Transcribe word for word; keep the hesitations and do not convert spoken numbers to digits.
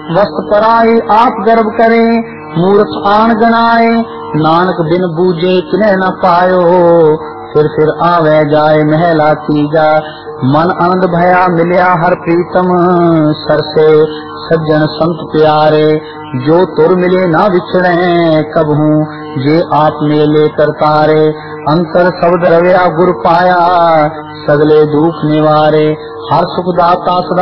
वस्त पराई आप गर्भ करे, मूर्ख आन गणाए, नानक बिन बूझे किन्ह न पायो, फिर फिर आवे जाए महला तीजा, मन आनंद भया मिलिया हर प्रीतम, सरसे सज्जन संत प्यारे, जो तुर मिले ना विछड़े कबहू, जे आप मेले करतारे, अंतर शब्द रव्या गुर पाया, सगले दुख निवारे, हर सुख दाता सदा